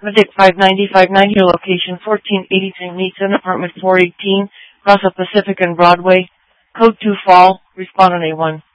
Medic 590, your location 1483 Meaton, apartment 418, across the Pacific and Broadway. Code 2 fall, respond on A1.